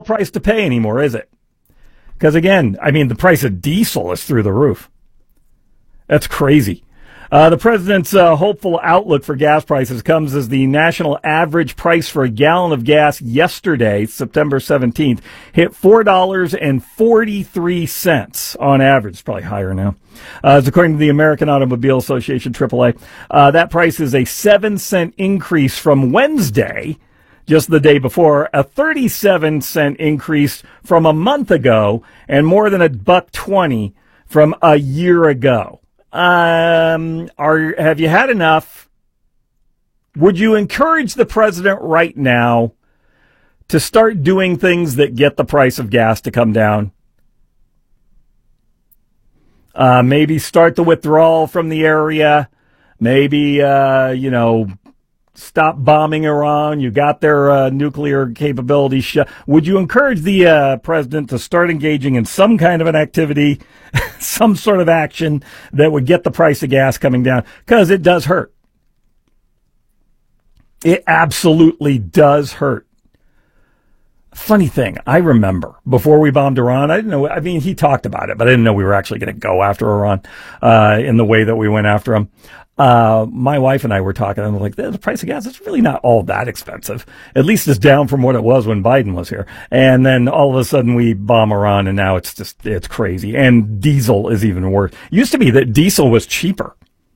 price to pay anymore, is it? Because again, I mean, the price of diesel is through the roof. That's crazy. The president's hopeful outlook for gas prices comes as the national average price for a gallon of gas yesterday, September 17th, hit $4.43 on average. It's probably higher now. As according to the American Automobile Association, AAA, that price is a 7-cent increase from Wednesday, just the day before, a 37-cent increase from a month ago, and more than $1.20 from a year ago. Have you had enough? Would you encourage the president right now to start doing things that get the price of gas to come down? Maybe start the withdrawal from the area. Maybe, stop bombing Iran. You got their nuclear capabilities shut. Would you encourage the president to start engaging in some kind of an activity, some sort of action that would get the price of gas coming down? Because it does hurt. It absolutely does hurt. Funny thing, I remember before we bombed Iran, I didn't know, I mean, he talked about it, but I didn't know we were actually going to go after Iran in the way that we went after them. My wife and I were talking, and I'm like, the price of gas is really not all that expensive. At least it's down from what it was when Biden was here. And then all of a sudden we bomb Iran, and now it's crazy. And diesel is even worse. It used to be that diesel was cheaper.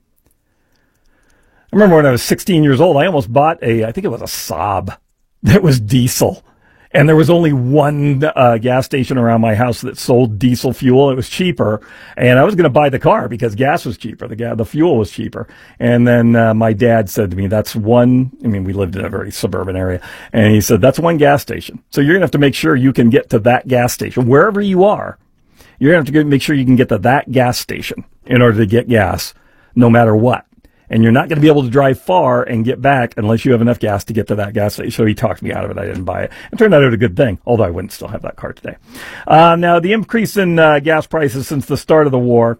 I remember when I was 16 years old, I almost bought I think it was a Saab that was diesel. And there was only one gas station around my house that sold diesel fuel. It was cheaper. And I was going to buy the car because gas was cheaper. The fuel was cheaper. And then my dad said to me, we lived in a very suburban area. And he said, that's one gas station. So you're going to have to make sure you can get to that gas station. Wherever you are, you're going to have to make sure you can get to that gas station in order to get gas, no matter what. And you're not going to be able to drive far and get back unless you have enough gas to get to that gas station. So he talked me out of it. I didn't buy it. It turned out it was a good thing, although I wouldn't still have that car today. Now, the increase in gas prices since the start of the war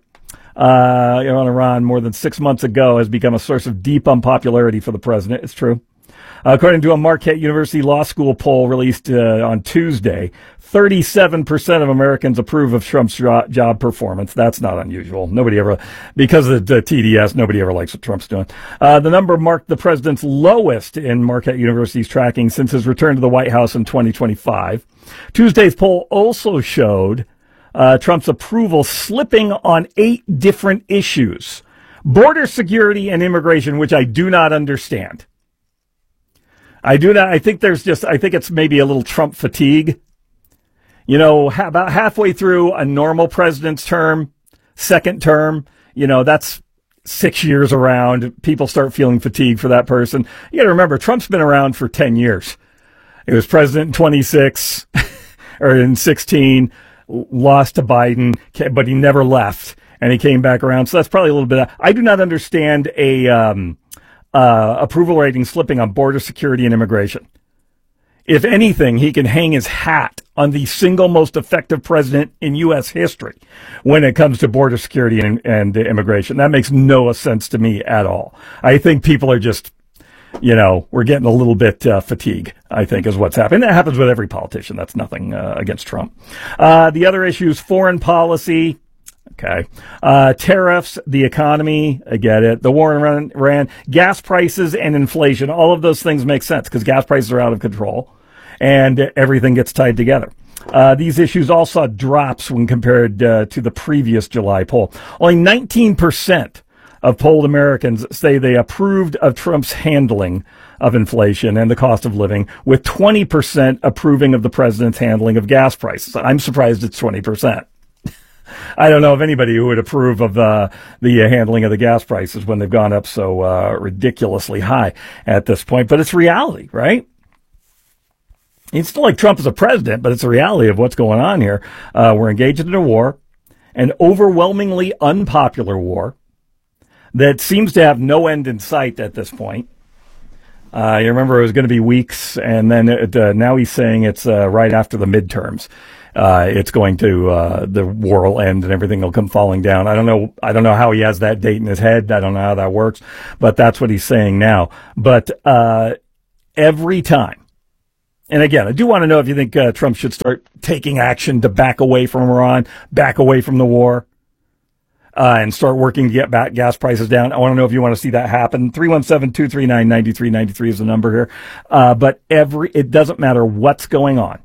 on Iran more than 6 months ago has become a source of deep unpopularity for the president. It's true. According to a Marquette University Law School poll released on Tuesday, 37% of Americans approve of Trump's job performance. That's not unusual. Because of the TDS, nobody ever likes what Trump's doing. The number marked the president's lowest in Marquette University's tracking since his return to the White House in 2025. Tuesday's poll also showed Trump's approval slipping on 8 different issues. Border security and immigration, which I do not understand. I think it's maybe a little Trump fatigue. About halfway through a normal president's term, second term, that's 6 years around. People start feeling fatigue for that person. You got to remember, Trump's been around for 10 years. He was president in 26 or in 16, lost to Biden, but he never left and he came back around. So that's probably a little bit. I do not understand approval rating slipping on border security and immigration. If anything, he can hang his hat on the single most effective president in U.S. history when it comes to border security and immigration. That makes no sense to me at all. I think people are just, we're getting a little bit fatigued, I think, is what's happening. That happens with every politician. That's nothing against Trump. The other issues, foreign policy. Okay. Tariffs, the economy, I get it. The war in Iran, gas prices and inflation. All of those things make sense because gas prices are out of control and everything gets tied together. These issues all saw drops when compared to the previous July poll. Only 19% of polled Americans say they approved of Trump's handling of inflation and the cost of living, with 20% approving of the president's handling of gas prices. I'm surprised it's 20%. I don't know of anybody who would approve of the handling of the gas prices when they've gone up so ridiculously high at this point. But it's reality, right? It's still like Trump is a president, but it's a reality of what's going on here. We're engaged in a war, an overwhelmingly unpopular war that seems to have no end in sight at this point. You remember it was going to be weeks, and then now he's saying it's right after the midterms. It's going to, the war will end and everything will come falling down. I don't know how he has that date in his head. I don't know how that works, but that's what he's saying now. But, every time And again, I do want to know if you think Trump should start taking action to back away from Iran, back away from the war, and start working to get back gas prices down. I want to know if you want to see that happen. 317-239-9393 is the number here. But it doesn't matter what's going on.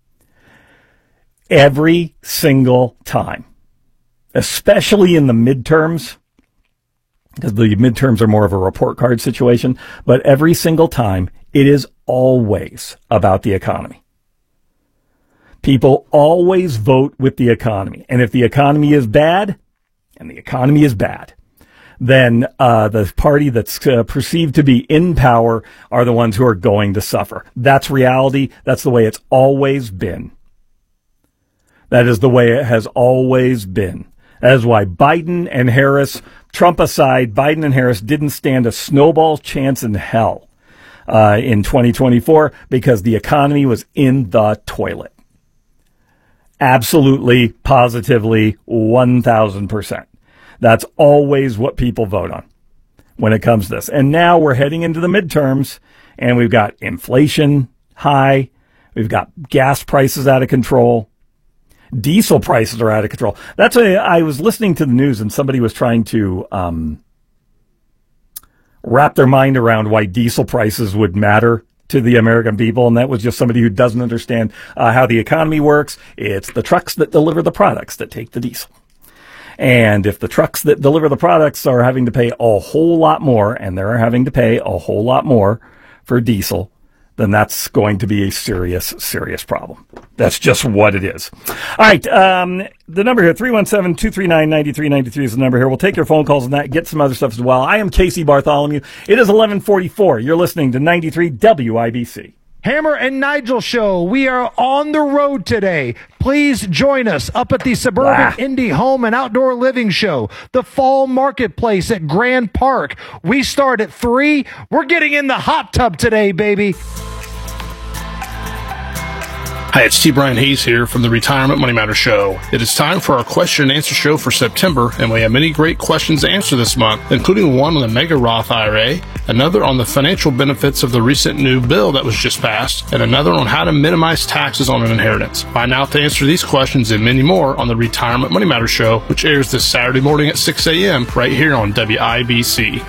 Every single time, especially in the midterms, because the midterms are more of a report card situation, but every single time, it is always about the economy. People always vote with the economy. And if the economy is bad, and the economy is bad, then the party that's perceived to be in power are the ones who are going to suffer. That's reality. That's the way it's always been. That is the way it has always been. That is why Biden and Harris, Trump aside, Biden and Harris didn't stand a snowball's chance in hell in 2024 because the economy was in the toilet. Absolutely, positively, 1,000%. That's always what people vote on when it comes to this. And now we're heading into the midterms, and we've got inflation high. We've got gas prices out of control. Diesel prices are out of control. That's why I was listening to the news, and somebody was trying to wrap their mind around why diesel prices would matter to the American people, and that was just somebody who doesn't understand how the economy works. It's the trucks that deliver the products that take the diesel. And if the trucks that deliver the products are having to pay a whole lot more, and they're having to pay a whole lot more for diesel, then that's going to be a serious, serious problem. That's just what it is. All right, the number here, 317-239-9393 is the number here. We'll take your phone calls on that, get some other stuff as well. I am Casey Bartholomew. It is 11:44. You're listening to 93 WIBC. Hammer and Nigel Show. We are on the road today. Please join us up at the Suburban Indie Home and Outdoor Living Show, the Fall Marketplace at Grand Park. We start at 3. We're getting in the hot tub today, baby. Hi, it's T. Brian Hayes here from the Retirement Money Matter Show. It is time for our question and answer show for September, and we have many great questions to answer this month, including one on the Mega Roth IRA, another on the financial benefits of the recent new bill that was just passed, and another on how to minimize taxes on an inheritance. Find out to answer these questions and many more on the Retirement Money Matter Show, which airs this Saturday morning at 6 a.m. right here on WIBC.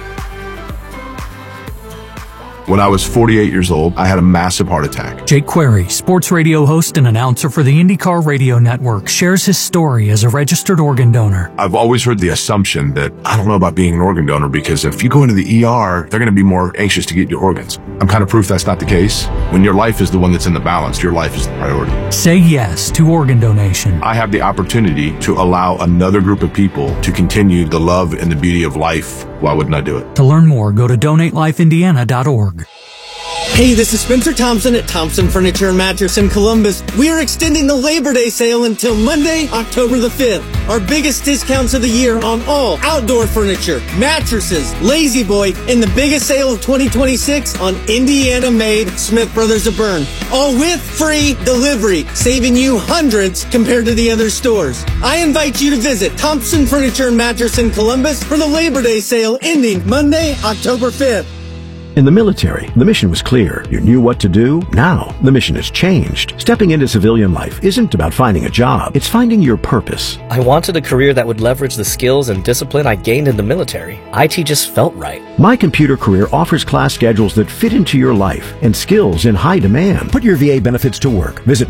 When I was 48 years old, I had a massive heart attack. Jake Query, sports radio host and announcer for the IndyCar Radio Network, shares his story as a registered organ donor. I've always heard the assumption that I don't know about being an organ donor because if you go into the ER, they're going to be more anxious to get your organs. I'm kind of proof that's not the case. When your life is the one that's in the balance, your life is the priority. Say yes to organ donation. I have the opportunity to allow another group of people to continue the love and the beauty of life. Why wouldn't I do it? To learn more, go to donatelifeindiana.org. Hey, this is Spencer Thompson at Thompson Furniture and Mattress in Columbus. We are extending the Labor Day sale until Monday, October the 5th. Our biggest discounts of the year on all outdoor furniture, mattresses, Lazy Boy, and the biggest sale of 2026 on Indiana-made Smith Brothers of Bern. All with free delivery, saving you hundreds compared to the other stores. I invite you to visit Thompson Furniture and Mattress in Columbus for the Labor Day sale ending Monday, October 5th. In the military, the mission was clear. You knew what to do. Now, the mission has changed. Stepping into civilian life isn't about finding a job. It's finding your purpose. I wanted a career that would leverage the skills and discipline I gained in the military. IT just felt right. My Computer Career offers class schedules that fit into your life and skills in high demand. Put your VA benefits to work. Visit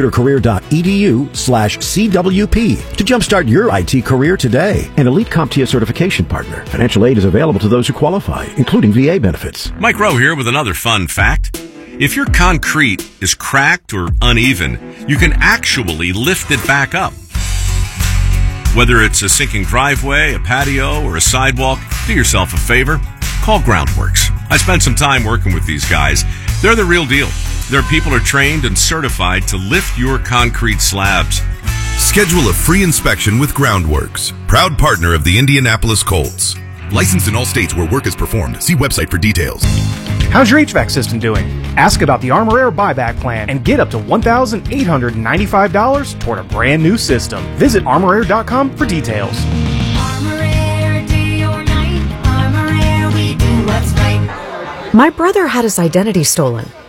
mycomputercareer.edu/CWP to jumpstart your IT career today. An Elite CompTIA certification partner. Financial aid is available to those who qualify, including VA benefits. Mike Rowe here with another fun fact. If your concrete is cracked or uneven, you can actually lift it back up. Whether it's a sinking driveway, a patio, or a sidewalk, do yourself a favor. Call Groundworks. I spent some time working with these guys. They're the real deal. Their people are trained and certified to lift your concrete slabs. Schedule a free inspection with Groundworks, proud partner of the Indianapolis Colts. Licensed in all states where work is performed. See website for details. How's your HVAC system doing? Ask about the Armor Air buyback plan and get up to $1,895 toward a brand new system. Visit ArmorAir.com for details. Armor Air, day or night. Armor Air, we do what's right. My brother had his identity stolen.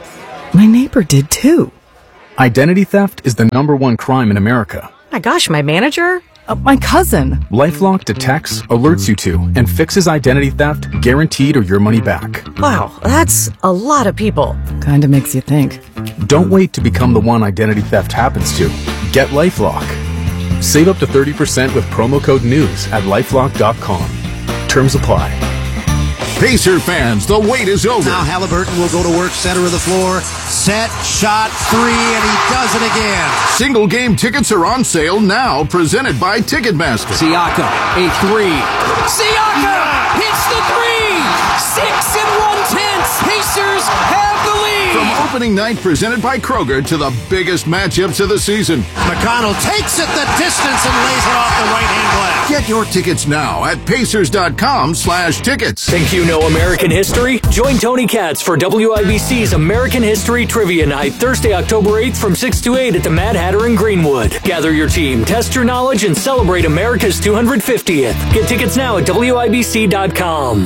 My neighbor did too. Identity theft is the #1 crime in America. My gosh, my manager? My cousin. LifeLock detects, alerts you to, and fixes identity theft, guaranteed or your money back. Wow, that's a lot of people. Kinda makes you think. Don't wait to become the one identity theft happens to. Get LifeLock. Save up to 30% with promo code NEWS at LifeLock.com. Terms apply. Pacer fans, the wait is over. Now Halliburton will go to work, center of the floor. Set, shot, three, and he does it again. Single game tickets are on sale now, presented by Ticketmaster. Siakam, a three. Siakam hits the three. 6 1/10. Pacers have the lead. From opening night presented by Kroger to the biggest matchups of the season. McConnell takes it the distance and lays it off the right-hand glass. Get your tickets now at Pacers.com/tickets. Think you know American history? Join Tony Katz for WIBC's American History Trivia Night, Thursday, October 8th from 6 to 8 at the Mad Hatter in Greenwood. Gather your team, test your knowledge, and celebrate America's 250th. Get tickets now at WIBC.com.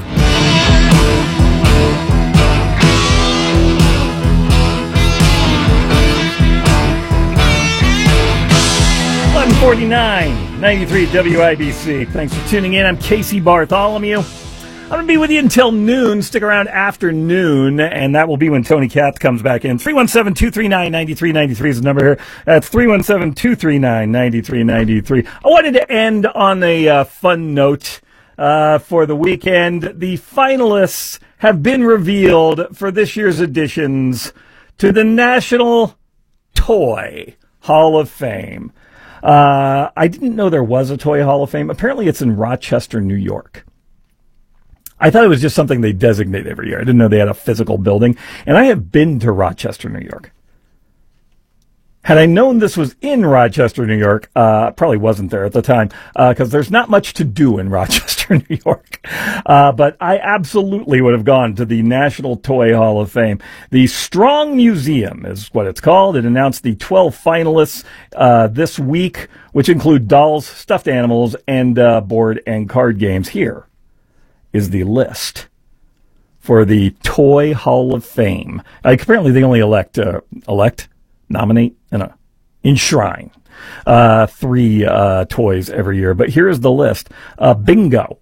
.49, 93 WIBC. Thanks for tuning in. I'm Casey Bartholomew. I'm going to be with you until noon. Stick around after noon, and that will be when Tony Katz comes back in. 317-239-9393 is the number here. That's 317-239-9393. I wanted to end on a fun note for the weekend. The finalists have been revealed for this year's additions to the National Toy Hall of Fame. I didn't know there was a Toy Hall of Fame. Apparently it's in Rochester, New York. I thought it was just something they designate every year. I didn't know they had a physical building. And I have been to Rochester, New York. Had I known this was in Rochester, New York, probably wasn't there at the time, because there's not much to do in Rochester, New York. But I absolutely would have gone to the National Toy Hall of Fame. The Strong Museum is what it's called. It announced the 12 finalists this week, which include dolls, stuffed animals, and board and card games. Here is the list for the Toy Hall of Fame. Apparently they only nominate, and enshrine 3 toys every year. But here's the list. Bingo.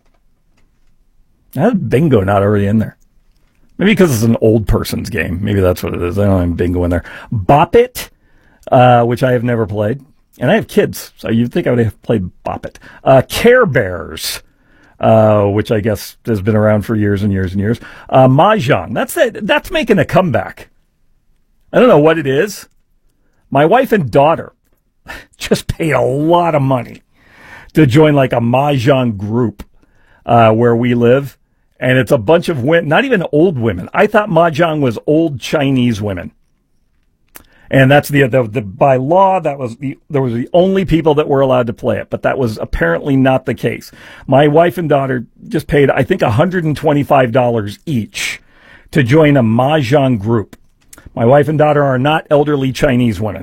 How is Bingo not already in there? Maybe because it's an old person's game. Maybe that's what it is. I don't have Bingo in there. Bop It, which I have never played. And I have kids, so you'd think I would have played Bop It. Care Bears, which I guess has been around for years and years and years. Mahjong. That's making a comeback. I don't know what it is. My wife and daughter just paid a lot of money to join like a Mahjong group where we live. And it's a bunch of women, not even old women. I thought Mahjong was old Chinese women. And that's the by law, there was the only people that were allowed to play it. But that was apparently not the case. My wife and daughter just paid, I think, $125 each to join a Mahjong group. My wife and daughter are not elderly Chinese women,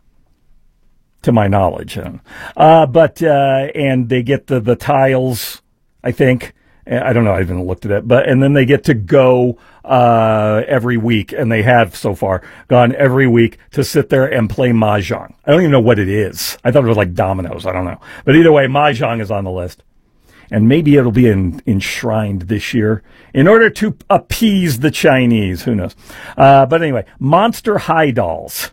to my knowledge. But they get the tiles, I think. I don't know. I haven't looked at it. And then they get to go every week, and they have so far gone every week to sit there and play Mahjong. I don't even know what it is. I thought it was like dominoes. I don't know. But either way, Mahjong is on the list. And maybe it'll be enshrined this year in order to appease the Chinese. Who knows? But anyway, Monster High Dolls.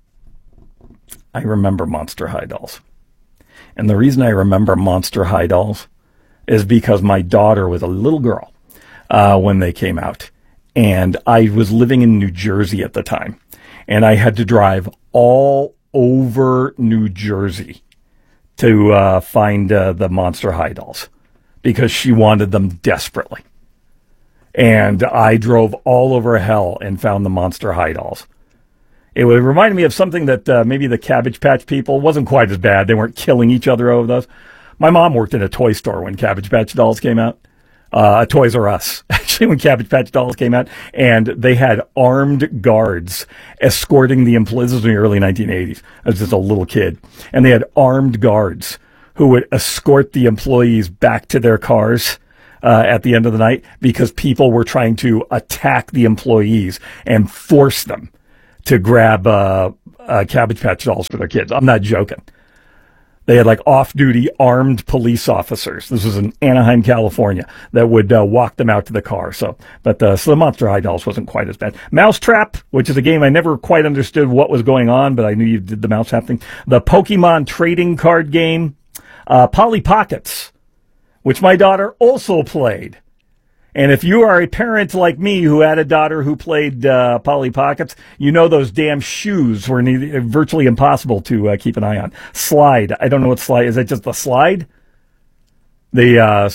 I remember Monster High Dolls. And the reason I remember Monster High Dolls is because my daughter was a little girl when they came out. And I was living in New Jersey at the time. And I had to drive all over New Jersey to find the Monster High Dolls, because she wanted them desperately. And I drove all over hell and found the Monster High Dolls. It would remind me of something that maybe the Cabbage Patch people wasn't quite as bad. They weren't killing each other over those. My mom worked in a toy store when Cabbage Patch Dolls came out. Toys R Us, actually, when Cabbage Patch Dolls came out. And they had armed guards escorting the employees. This was in the early 1980s. I was just a little kid. And they had armed guards who would escort the employees back to their cars at the end of the night because people were trying to attack the employees and force them to grab Cabbage Patch dolls for their kids. I'm not joking. They had like off-duty armed police officers. This was in Anaheim, California, that would walk them out to the car. So the Monster High dolls wasn't quite as bad. Mousetrap, which is a game I never quite understood what was going on, but I knew you did the Mousetrap thing. The Pokemon trading card game. Polly Pockets, which my daughter also played. And if you are a parent like me who had a daughter who played Polly Pockets, you know those damn shoes were virtually impossible to keep an eye on. Slide. I don't know what slide. Is that just the slide? The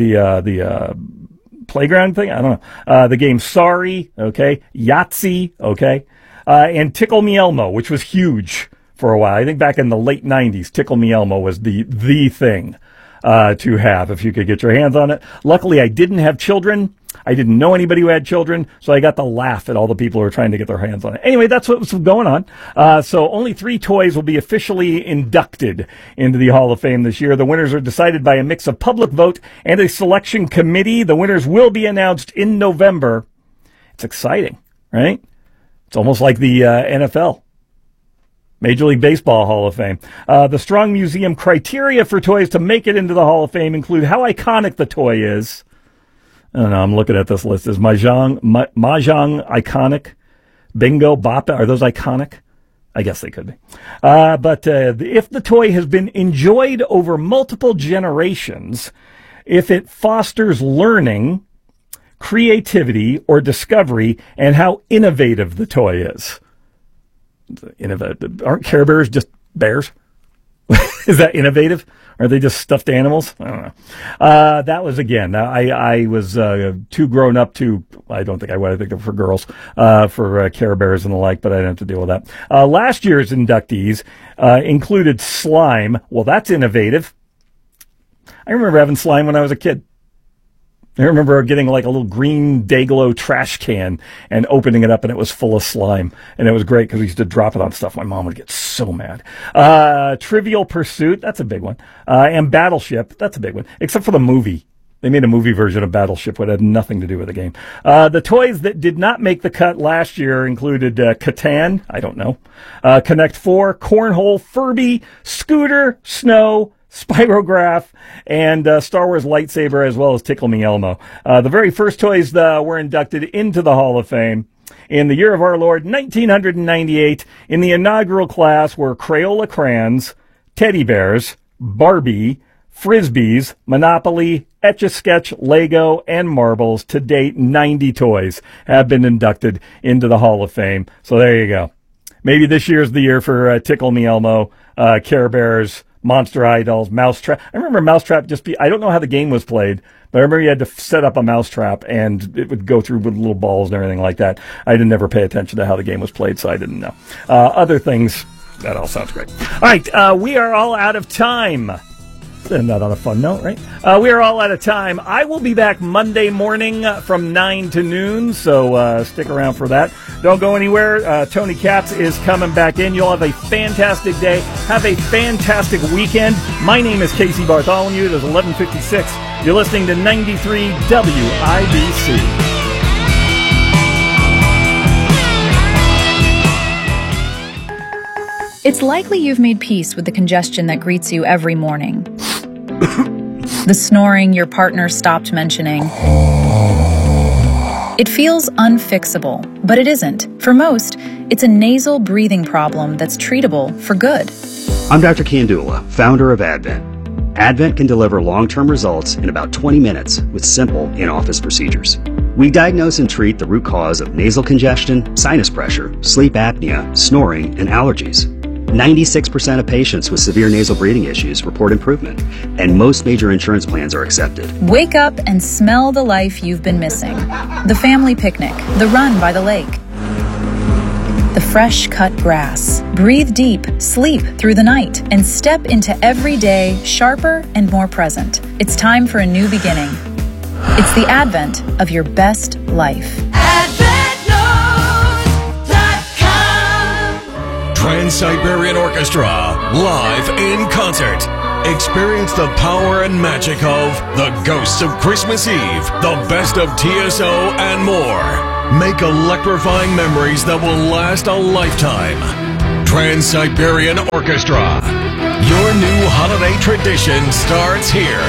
playground thing? I don't know. The game Sorry, okay. Yahtzee, okay. And Tickle Me Elmo, which was huge for a while. I think back in the late 90s, Tickle Me Elmo was the thing to have if you could get your hands on it. Luckily, I didn't have children. I didn't know anybody who had children, so I got to laugh at all the people who were trying to get their hands on it. Anyway, that's what was going on. So only 3 toys will be officially inducted into the Hall of Fame this year. The winners are decided by a mix of public vote and a selection committee. The winners will be announced in November. It's exciting, right? It's almost like the NFL. Major League Baseball Hall of Fame. The Strong Museum criteria for toys to make it into the Hall of Fame include how iconic the toy is. I don't know, I'm looking at this list. Is Mahjong iconic? Bingo, Bop, are those iconic? I guess they could be. But if the toy has been enjoyed over multiple generations, if it fosters learning, creativity, or discovery, and how innovative the toy is. Innovative. Aren't Care Bears just bears? Is that innovative? Are they just stuffed animals? I don't know. That was, again, I was too grown up to, I don't think I would, I think for girls, for Care Bears and the like, but I didn't have to deal with that. Last year's inductees included slime. Well, that's innovative. I remember having slime when I was a kid. I remember getting like a little green Day-Glo trash can and opening it up, and it was full of slime. And it was great because we used to drop it on stuff. My mom would get so mad. Trivial Pursuit, that's a big one. And Battleship, that's a big one, except for the movie. They made a movie version of Battleship, which had nothing to do with the game. The toys that did not make the cut last year included Catan, I don't know, Connect 4, Cornhole, Furby, Scooter, Snow, Spirograph, and Star Wars Lightsaber, as well as Tickle Me Elmo. The very first toys were inducted into the Hall of Fame in the year of our Lord, 1998. In the inaugural class were Crayola crayons, teddy bears, Barbie, Frisbees, Monopoly, Etch-a-Sketch, Lego, and marbles. To date, 90 toys have been inducted into the Hall of Fame. So there you go. Maybe this year's the year for Tickle Me Elmo, Care Bears, Monster High dolls, Mousetrap. I remember Mousetrap I don't know how the game was played, but I remember you had to set up a Mousetrap and it would go through with little balls and everything like that. I didn't ever pay attention to how the game was played, so I didn't know. Other things, that all sounds great. All right, we are all out of time. Not on a fun note, right? We are all out of time. I will be back Monday morning from 9 to noon, so stick around for that. Don't go anywhere. Tony Katz is coming back in. You'll have a fantastic day. Have a fantastic weekend. My name is Casey Bartholomew. It is 11:56. You're listening to 93 WIBC. It's likely you've made peace with the congestion that greets you every morning. The snoring your partner stopped mentioning. It feels unfixable, but it isn't. For most, it's a nasal breathing problem that's treatable for good. I'm Dr. Kandula, founder of Advent. Advent can deliver long-term results in about 20 minutes with simple in-office procedures. We diagnose and treat the root cause of nasal congestion, sinus pressure, sleep apnea, snoring, and allergies. 96% of patients with severe nasal breathing issues report improvement, and most major insurance plans are accepted. Wake up and smell the life you've been missing. The family picnic, the run by the lake, the fresh cut grass. Breathe deep, sleep through the night, and step into every day sharper and more present. It's time for a new beginning. It's the advent of your best life. Trans-Siberian Orchestra, live in concert. Experience the power and magic of The Ghosts of Christmas Eve, the best of TSO, and more. Make electrifying memories that will last a lifetime. Trans-Siberian Orchestra. Your new holiday tradition starts here.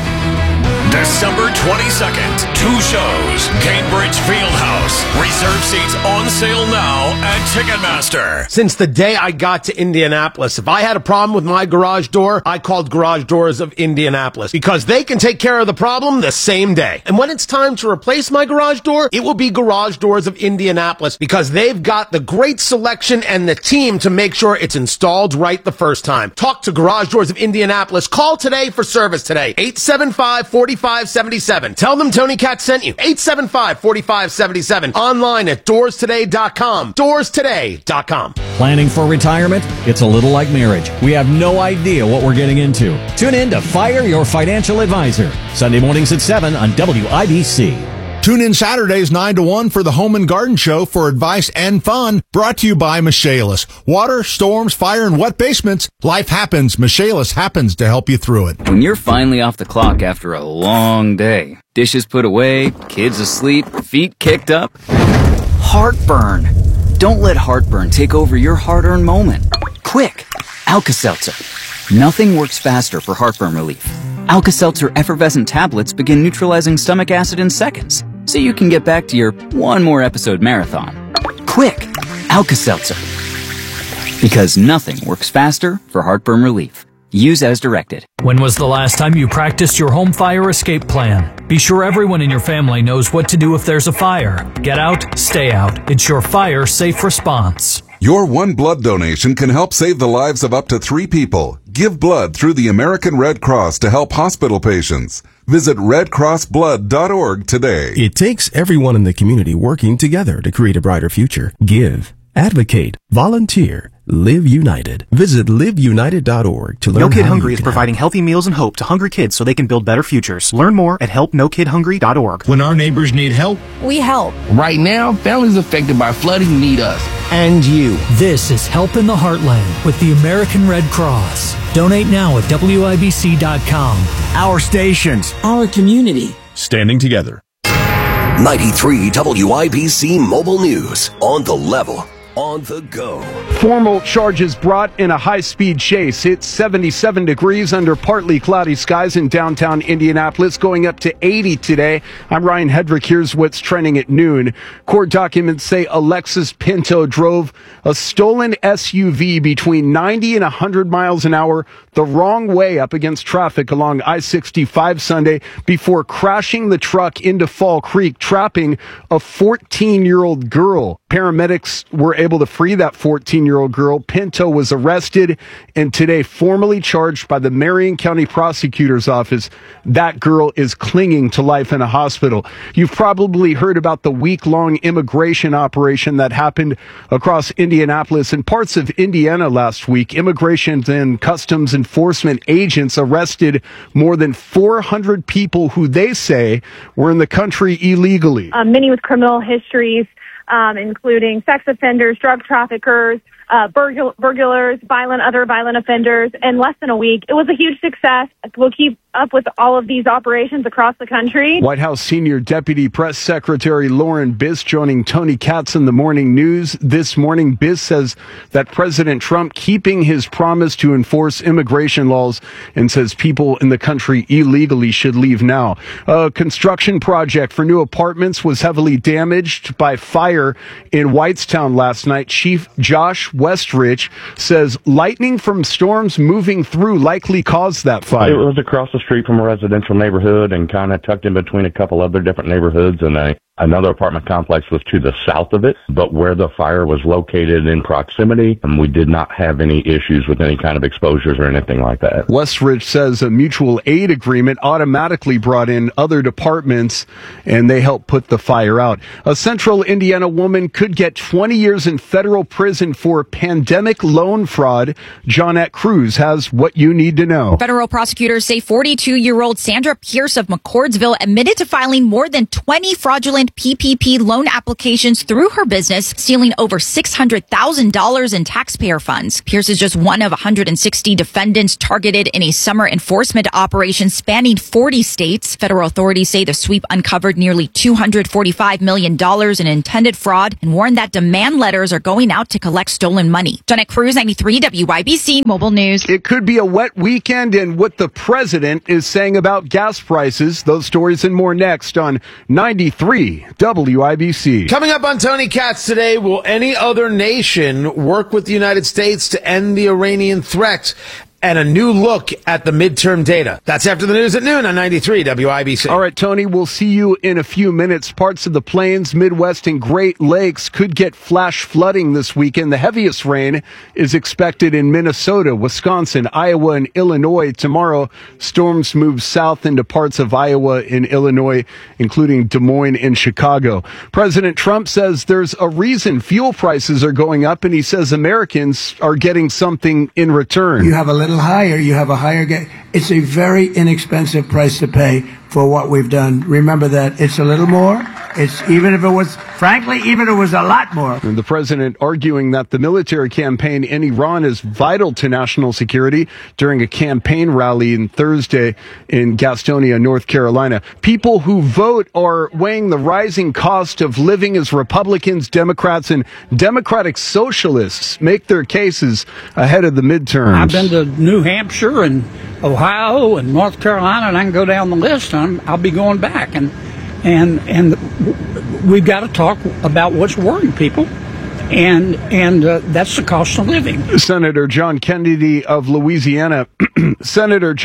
December 22nd, 2 shows, Cambridge Fieldhouse. Reserve seats on sale now at Ticketmaster. Since the day I got to Indianapolis, if I had a problem with my garage door, I called Garage Doors of Indianapolis because they can take care of the problem the same day. And when it's time to replace my garage door, it will be Garage Doors of Indianapolis because they've got the great selection and the team to make sure it's installed right the first time. Talk to Garage Doors of Indianapolis. Call today for service today. 875-4577. Tell them Tony Katz sent you. 875-4577. Online at doorstoday.com. Doorstoday.com. Planning for retirement? It's a little like marriage. We have no idea what we're getting into. Tune in to Fire Your Financial Advisor. Sunday mornings at 7 on WIBC. Tune in Saturdays 9 to 1 for the Home and Garden Show for advice and fun. Brought to you by Michaelis. Water, storms, fire, and wet basements. Life happens. Michaelis happens to help you through it. When you're finally off the clock after a long day, dishes put away, kids asleep, feet kicked up, heartburn. Don't let heartburn take over your hard-earned moment. Quick, Alka-Seltzer. Nothing works faster for heartburn relief. Alka-Seltzer effervescent tablets begin neutralizing stomach acid in seconds, so you can get back to your one more episode marathon. Quick, Alka-Seltzer. Because nothing works faster for heartburn relief. Use as directed. When was the last time you practiced your home fire escape plan? Be sure everyone in your family knows what to do if there's a fire. Get out, stay out. It's your fire safe response. Your one blood donation can help save the lives of up to 3 people. Give blood through the American Red Cross to help hospital patients. Visit redcrossblood.org today. It takes everyone in the community working together to create a brighter future. Give, advocate, volunteer, live united. Visit liveunited.org to learn No Kid how Hungry you is can providing healthy meals and hope to hungry kids so they can build better futures. Learn more at helpnokidhungry.org. When our neighbors need help, we help. Right now, families affected by flooding need us. And you. This is Help in the Heartland with the American Red Cross. Donate now at WIBC.com. Our stations. Our community. Standing together. 93 WIBC Mobile News. On the level. On the go. Formal charges brought in a high-speed chase. It's 77 degrees under partly cloudy skies in downtown Indianapolis, going up to 80 today. I'm Ryan Hedrick. Here's what's trending at noon. Court documents say Alexis Pinto drove a stolen SUV between 90 and 100 miles an hour the wrong way up against traffic along I-65 Sunday before crashing the truck into Fall Creek, trapping a 14-year-old girl. Paramedics were able to free that 14-year-old girl. Pinto was arrested and today formally charged by the Marion County Prosecutor's Office. That girl is clinging to life in a hospital. You've probably heard about the week-long immigration operation that happened across Indianapolis and parts of Indiana last week. Immigration and Customs Enforcement agents arrested more than 400 people who they say were in the country illegally. Many with criminal histories, including sex offenders, drug traffickers, burglars, other violent offenders, in less than a week. It was a huge success. We'll keep up with all of these operations across the country. White House Senior Deputy Press Secretary Lauren Biss joining Tony Katz in the morning news. This morning, Biss says that President Trump keeping his promise to enforce immigration laws and says people in the country illegally should leave now. A construction project for new apartments was heavily damaged by fire in Whitestown last night. Chief Josh Westrich says lightning from storms moving through likely caused that fire. It was across the street from a residential neighborhood and kind of tucked in between a couple other different neighborhoods, and another apartment complex was to the south of it. But where the fire was located in proximity, and we did not have any issues with any kind of exposures or anything like that. Westrich says a mutual aid agreement automatically brought in other departments, and they helped put the fire out. A central Indiana woman could get 20 years in federal prison for pandemic loan fraud. Johnette Cruz has what you need to know. Federal prosecutors say 42-year-old Sandra Pierce of McCordsville admitted to filing more than 20 fraudulent fraudulent PPP loan applications through her business, stealing over $600,000 in taxpayer funds. Pierce is just one of 160 defendants targeted in a summer enforcement operation spanning 40 states. Federal authorities say the sweep uncovered nearly $245 million in intended fraud and warned that demand letters are going out to collect stolen money. Janet Cruz, 93 WIBC Mobile News. It could be a wet weekend, and what the president is saying about gas prices. Those stories and more next on 93 WIBC. Coming up on Tony Katz today, will any other nation work with the United States to end the Iranian threat? And a new look at the midterm data. That's after the news at noon on 93 WIBC. All right, Tony, we'll see you in a few minutes. Parts of the Plains, Midwest, and Great Lakes could get flash flooding this weekend. The heaviest rain is expected in Minnesota, Wisconsin, Iowa, and Illinois. Tomorrow, storms move south into parts of Iowa and Illinois, including Des Moines and Chicago. President Trump says there's a reason fuel prices are going up, and he says Americans are getting something in return. You have a little higher, you have a higher it's a very inexpensive price to pay for what we've done. Remember that it's a little more. It's even if it was a lot more. And the president arguing that the military campaign in Iran is vital to national security during a campaign rally on Thursday in Gastonia, North Carolina. People who vote are weighing the rising cost of living as Republicans, Democrats, and Democratic Socialists make their cases ahead of the midterms. I've been to New Hampshire and Ohio and North Carolina, and I can go down the list, and I'll be going back. And we've got to talk about what's worrying people, and that's the cost of living. Senator John Kennedy of Louisiana says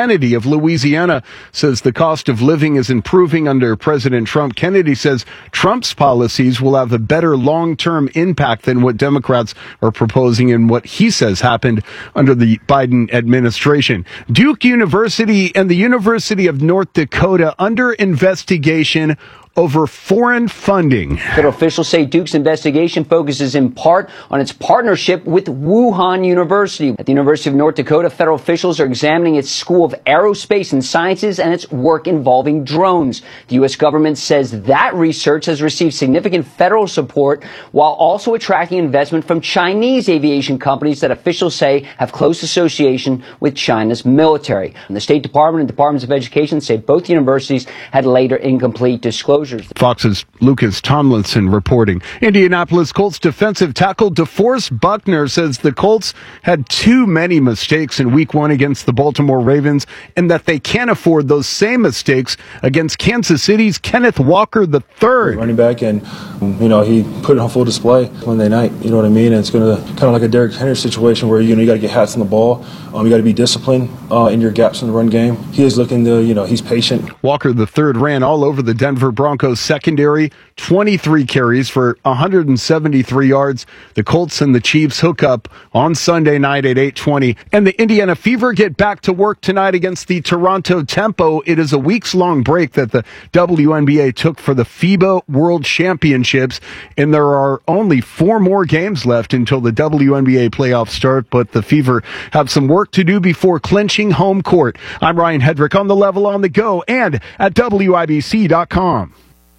the cost of living is improving under President Trump. Kennedy says Trump's policies will have a better long-term impact than what Democrats are proposing and what he says happened under the Biden administration. Duke University and the University of North Dakota under investigation over foreign funding. Federal officials say Duke's investigation focuses in part on its partnership with Wuhan University. At the University of North Dakota, federal officials are examining its School of Aerospace and Sciences and its work involving drones. The U.S. government says that research has received significant federal support while also attracting investment from Chinese aviation companies that officials say have close association with China's military. And the State Department and Departments of Education say both universities had later incomplete disclosures. Fox's Lucas Tomlinson reporting. Indianapolis Colts defensive tackle DeForest Buckner says the Colts had too many mistakes in Week 1 against the Baltimore Ravens and that they can't afford those same mistakes against Kansas City's Kenneth Walker III. Running back, and he put it on full display Monday night. You know what I mean? And it's going to kind of like a Derrick Henry situation where you got to get hats on the ball. You got to be disciplined in your gaps in the run game. He is looking to, he's patient. Walker III ran all over the Denver Broncos secondary, 23 carries for 173 yards. The Colts and the Chiefs hook up on Sunday night at 8:20. And the Indiana Fever get back to work tonight against the Toronto Tempo. It is a weeks-long break that the WNBA took for the FIBA World Championships, and there are only 4 more games left until the WNBA playoffs start, but the Fever have some work to do before clinching home court. I'm Ryan Hedrick on The Level on the Go and at WIBC.com.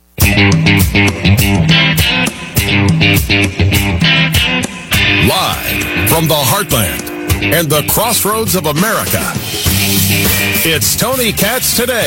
Live from the heartland and the crossroads of America, it's Tony Katz Today.